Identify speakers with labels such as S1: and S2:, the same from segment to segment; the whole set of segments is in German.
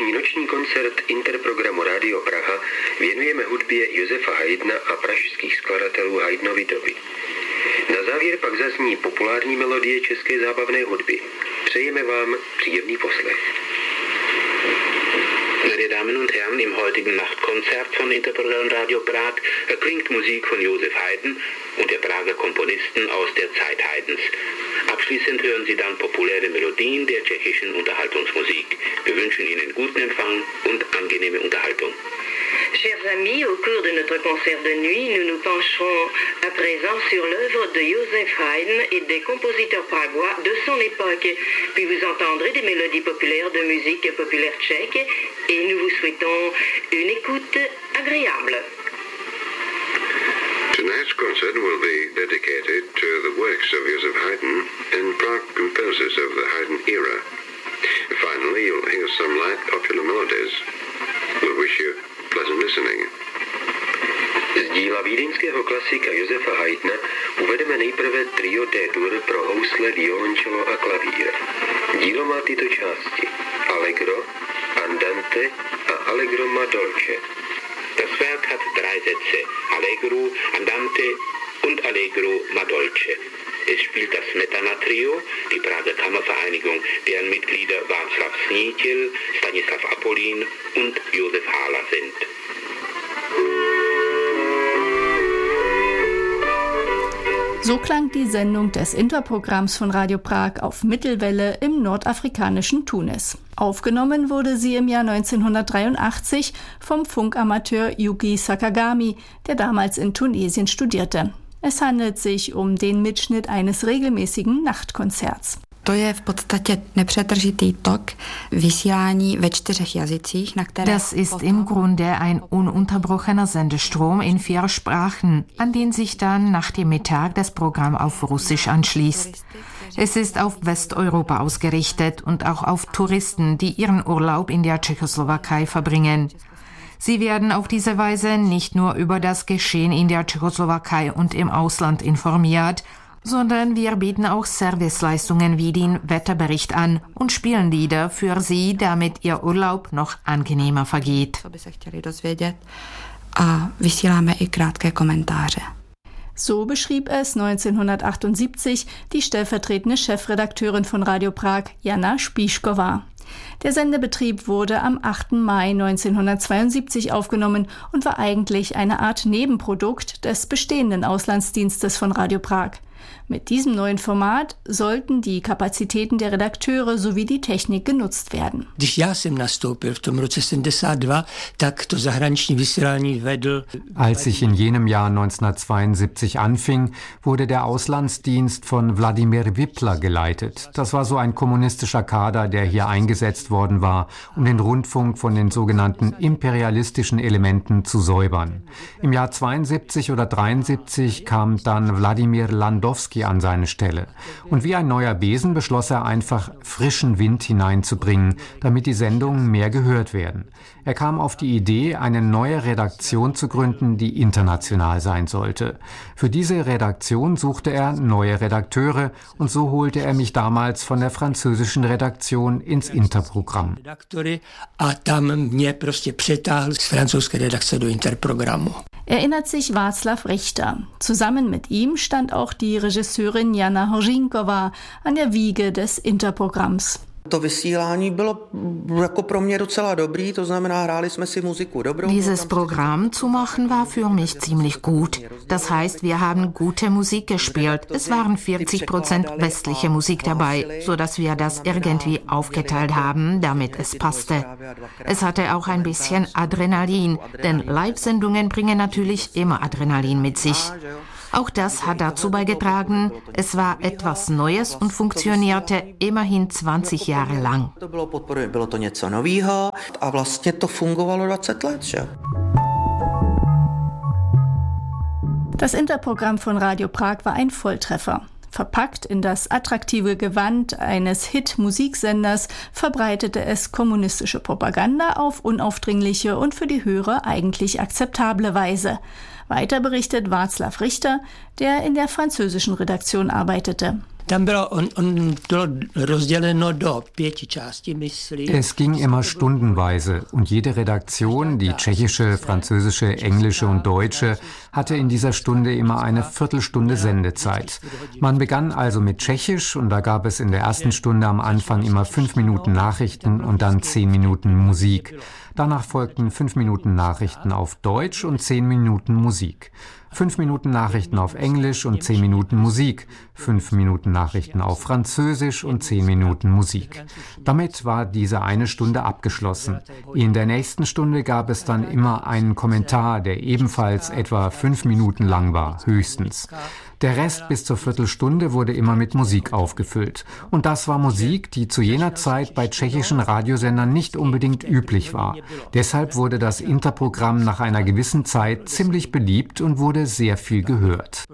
S1: Dnešní noční koncert Interprogramu Radio Praha věnujeme hudbě Josefa Haydna a pražských skladatelů Haydnovy doby. Na závěr pak zazní populární melodie české zábavné hudby. Přejeme vám příjemný poslech. Meine Damen und Herren, im heutigen Nachtkonzert von Interprogramm Radio Prag erklingt Musik von Josef Haydn und der Prager Komponisten aus der Zeit Haydns. Abschließend hören Sie dann populäre Melodien der tschechischen Unterhaltungsmusik. Wir wünschen Ihnen guten Empfang und angenehme Unterhaltung.
S2: Chers amis, au cours de notre concert de nuit, nous nous pencherons à présent sur l'œuvre de Josef Haydn et des compositeurs pragois de son époque. Puis vous entendrez des mélodies populaires de musique populaire tchèque et nous vous souhaitons une écoute agréable.
S3: Tonight's concert will be dedicated to the works of Josef Haydn and Prague composers of the Haydn era. Finally, you'll hear some light popular melodies. We wish you pleasant listening.
S1: Z díla vídeňského klasika Josefa Haydna uvedeme nejprve trio D-dur pro housle, violoncello a klavír. Dílo má tyto části: Allegro, Andante a Allegro ma dolce.
S3: Das Werk hat 3 Sätze: Allegro, Andante und Allegro ma dolce. Es spielt das Smetana-Trio, die Prager Kammervereinigung, deren Mitglieder Václav Snítil, Stanislav Apollin und Josef Hala sind.
S4: So klang die Sendung des Interprogramms von Radio Prag auf Mittelwelle im nordafrikanischen Tunis. Aufgenommen wurde sie im Jahr 1983 vom Funkamateur Yuki Sakagami, der damals in Tunesien studierte. Es handelt sich um den Mitschnitt eines regelmäßigen Nachtkonzerts.
S5: To je v podstatě nepřetržitý tok vysílání ve 4 jazycích, na které...
S6: Das ist im Grunde ein ununterbrochener Sendestrom in 4 Sprachen, an den sich dann nach dem Mittag das Programm auf Russisch anschließt. Es ist auf Westeuropa ausgerichtet und auch auf Touristen, die ihren Urlaub in der Tschechoslowakei verbringen. Sie werden auf diese Weise nicht nur über das Geschehen in der Tschechoslowakei und im Ausland informiert, sondern wir bieten auch Serviceleistungen wie den Wetterbericht an und spielen Lieder für Sie, damit Ihr Urlaub noch angenehmer vergeht.
S5: A vysíláme i krátké komentáře.
S4: So beschrieb es 1978 die stellvertretende Chefredakteurin von Radio Prag, Jana Spišková. Der Sendebetrieb wurde am 8. Mai 1972 aufgenommen und war eigentlich eine Art Nebenprodukt des bestehenden Auslandsdienstes von Radio Prag. Mit diesem neuen Format sollten die Kapazitäten der Redakteure sowie die Technik genutzt werden.
S7: Als ich in jenem Jahr 1972 anfing, wurde der Auslandsdienst von Wladimir Wipler geleitet. Das war so ein kommunistischer Kader, der hier eingesetzt worden war, um den Rundfunk von den sogenannten imperialistischen Elementen zu säubern. Im Jahr 72 oder 73 kam dann Wladimir Landowski an seine Stelle. Und wie ein neuer Besen beschloss er einfach, frischen Wind hineinzubringen, damit die Sendungen mehr gehört werden. Er kam auf die Idee, eine neue Redaktion zu gründen, die international sein sollte. Für diese Redaktion suchte er neue Redakteure und so holte er mich damals von der französischen Redaktion ins Interprogramm.
S4: Erinnert sich Václav Richter. Zusammen mit ihm stand auch die Regisseurin Jana Hořínková an der Wiege des Interprogramms.
S6: Dieses Programm zu machen war für mich ziemlich gut. Das heißt, wir haben gute Musik gespielt. Es waren 40% westliche Musik dabei, sodass wir das irgendwie aufgeteilt haben, damit es passte. Es hatte auch ein bisschen Adrenalin, denn Live-Sendungen bringen natürlich immer Adrenalin mit sich. Auch das hat dazu beigetragen, es war etwas Neues und funktionierte immerhin 20 Jahre lang.
S4: Das Interprogramm von Radio Prag war ein Volltreffer. Verpackt in das attraktive Gewand eines Hit-Musiksenders verbreitete es kommunistische Propaganda auf unaufdringliche und für die Hörer eigentlich akzeptable Weise. Weiter berichtet Václav Richter, der in der französischen Redaktion arbeitete.
S7: Es ging immer stundenweise und jede Redaktion, die tschechische, französische, englische und deutsche, hatte in dieser Stunde immer eine Viertelstunde Sendezeit. Man begann also mit Tschechisch und da gab es in der ersten Stunde am Anfang immer 5 Minuten Nachrichten und dann 10 Minuten Musik. Danach folgten 5 Minuten Nachrichten auf Deutsch und 10 Minuten Musik. 5 Minuten Nachrichten auf Englisch und 10 Minuten Musik, 5 Minuten Nachrichten auf Französisch und 10 Minuten Musik. Damit war diese eine Stunde abgeschlossen. In der nächsten Stunde gab es dann immer einen Kommentar, der ebenfalls etwa 5 Minuten lang war, höchstens. Der Rest bis zur Viertelstunde wurde immer mit Musik aufgefüllt. Und das war Musik, die zu jener Zeit bei tschechischen Radiosendern nicht unbedingt üblich war. Deshalb wurde das Interprogramm nach einer gewissen Zeit ziemlich beliebt und wurde sehr viel gehört.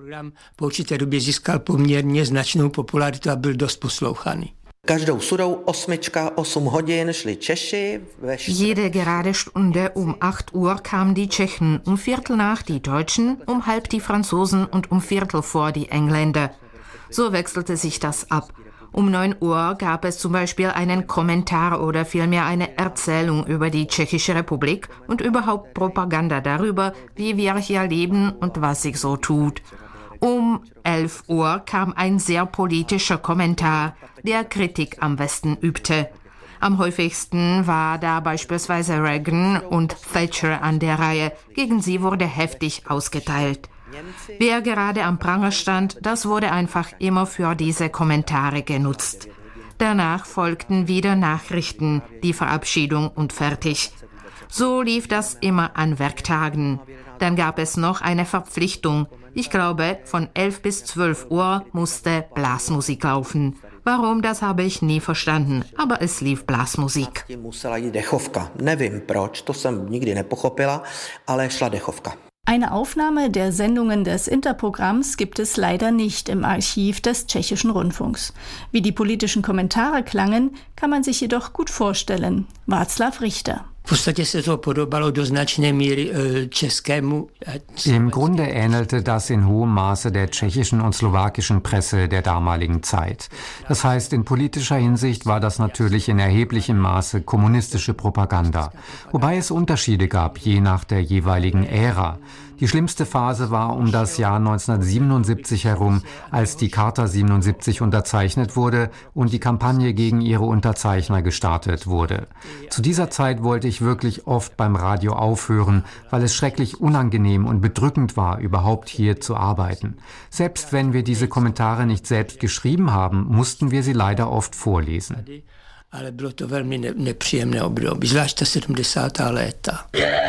S6: Jede gerade Stunde um 8 Uhr kamen die Tschechen, um 7:15 die Deutschen, um 7:30 die Franzosen und um 7:15 die Engländer. So wechselte sich das ab. Um 9 Uhr gab es zum Beispiel einen Kommentar oder vielmehr eine Erzählung über die Tschechische Republik und überhaupt Propaganda darüber, wie wir hier leben und was sich so tut. Um 11 Uhr kam ein sehr politischer Kommentar, der Kritik am Westen übte. Am häufigsten war da beispielsweise Reagan und Thatcher an der Reihe. Gegen sie wurde heftig ausgeteilt. Wer gerade am Pranger stand, das wurde einfach immer für diese Kommentare genutzt. Danach folgten wieder Nachrichten, die Verabschiedung und fertig. So lief das immer an Werktagen. Dann gab es noch eine Verpflichtung. Ich glaube, von 11 bis 12 Uhr musste Blasmusik laufen. Warum, das habe ich nie verstanden, aber es lief Blasmusik.
S4: Eine Aufnahme der Sendungen des Interprogramms gibt es leider nicht im Archiv des Tschechischen Rundfunks. Wie die politischen Kommentare klangen, kann man sich jedoch gut vorstellen. Václav Richter.
S7: Im Grunde ähnelte das in hohem Maße der tschechischen und slowakischen Presse der damaligen Zeit. Das heißt, in politischer Hinsicht war das natürlich in erheblichem Maße kommunistische Propaganda, wobei es Unterschiede gab, je nach der jeweiligen Ära. Die schlimmste Phase war um das Jahr 1977 herum, als die Charta 77 unterzeichnet wurde und die Kampagne gegen ihre Unterzeichner gestartet wurde. Zu dieser Zeit wollte ich wirklich oft beim Radio aufhören, weil es schrecklich unangenehm und bedrückend war, überhaupt hier zu arbeiten. Selbst wenn wir diese Kommentare nicht selbst geschrieben haben, mussten wir sie leider oft vorlesen.
S8: Ale bylo to velmi nepříjemné období, zvlášť ta 70. léta.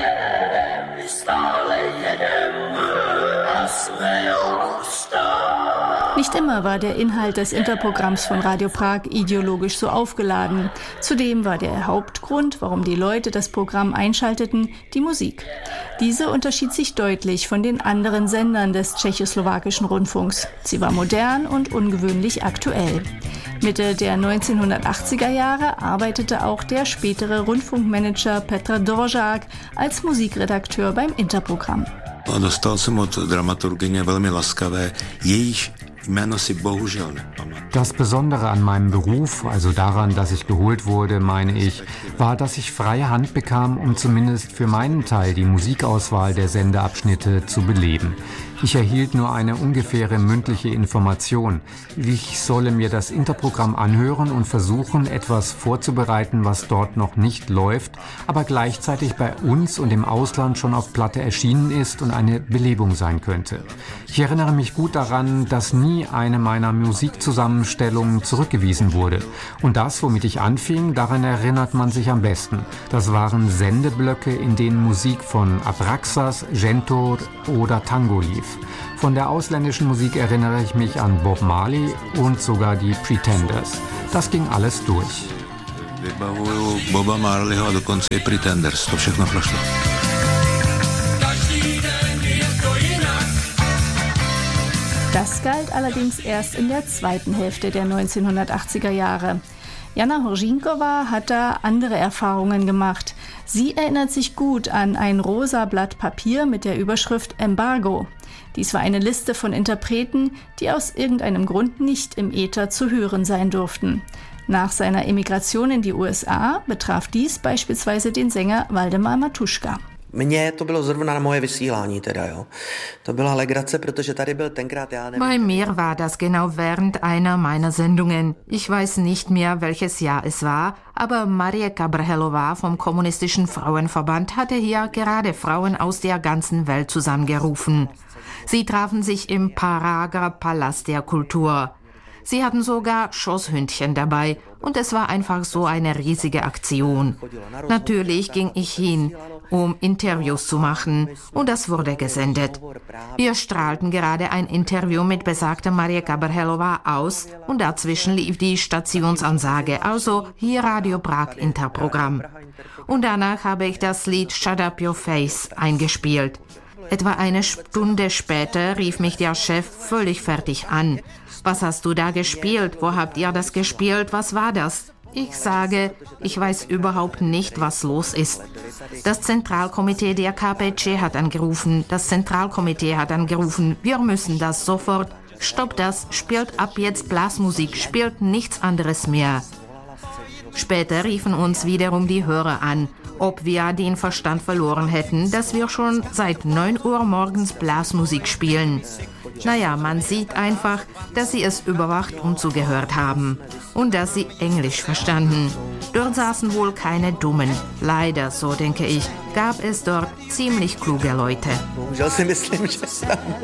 S4: Nicht immer war der Inhalt des Interprogramms von Radio Prag ideologisch so aufgeladen. Zudem war der Hauptgrund, warum die Leute das Programm einschalteten, die Musik. Diese unterschied sich deutlich von den anderen Sendern des tschechoslowakischen Rundfunks. Sie war modern und ungewöhnlich aktuell. Mitte der 1980er Jahre arbeitete auch der spätere Rundfunkmanager Petr Dvořák als Musikredakteur beim Interprogramm.
S9: Dostal jsem od dramaturgyně velmi laskavé, jejíž jméno si bohužel nepamatuju.
S7: Das Besondere an meinem Beruf, also daran, dass ich geholt wurde, meine ich, war, dass ich freie Hand bekam, um zumindest für meinen Teil die Musikauswahl der Sendeabschnitte zu beleben. Ich erhielt nur eine ungefähre mündliche Information. Ich solle mir das Interprogramm anhören und versuchen, etwas vorzubereiten, was dort noch nicht läuft, aber gleichzeitig bei uns und im Ausland schon auf Platte erschienen ist und eine Belebung sein könnte. Ich erinnere mich gut daran, dass nie eine meiner Musikzusammenstellungen zurückgewiesen wurde. Und das, womit ich anfing, daran erinnert man sich am besten. Das waren Sendeblöcke, in denen Musik von Abraxas, Gentor oder Tango lief. Von der ausländischen Musik erinnere ich mich an Bob Marley und sogar die Pretenders. Das ging alles durch.
S9: Vybavuju Boba Marleyho a dokonce i Pretenders, to všechno prošlo.
S4: Das galt allerdings erst in der zweiten Hälfte der 1980er Jahre. Jana Horzínková hat da andere Erfahrungen gemacht. Sie erinnert sich gut an ein rosa Blatt Papier mit der Überschrift Embargo. Dies war eine Liste von Interpreten, die aus irgendeinem Grund nicht im Äther zu hören sein durften. Nach seiner Emigration in die USA betraf dies beispielsweise den Sänger Waldemar Matuška.
S10: Bei mir
S6: war das genau während einer meiner Sendungen. Ich weiß nicht mehr, welches Jahr es war, aber Marie Gabrhelová vom Kommunistischen Frauenverband hatte hier gerade Frauen aus der ganzen Welt zusammengerufen. Sie trafen sich im Prager Palast der Kultur. Sie hatten sogar Schosshündchen dabei und es war einfach so eine riesige Aktion. Natürlich ging ich hin, um Interviews zu machen und das wurde gesendet. Wir strahlten gerade ein Interview mit besagter Marie Gabrhelová aus und dazwischen lief die Stationsansage, also hier Radio Prag Interprogramm. Und danach habe ich das Lied Shut Up Your Face eingespielt. Etwa eine Stunde später rief mich der Chef völlig fertig an. Was hast du da gespielt? Wo habt ihr das gespielt? Was war das? Ich sage, ich weiß überhaupt nicht, was los ist. Das Zentralkomitee der KPC hat angerufen. Das Zentralkomitee hat angerufen. Wir müssen das sofort. Stopp das. Spielt ab jetzt Blasmusik. Spielt nichts anderes mehr. Später riefen uns wiederum die Hörer an, ob wir den Verstand verloren hätten, dass wir schon seit 9 Uhr morgens Blasmusik spielen. Naja, man sieht einfach, dass sie es überwacht und zugehört haben und dass sie Englisch verstanden. Dort saßen wohl keine Dummen. Leider, so denke ich, gab es dort ziemlich kluge Leute.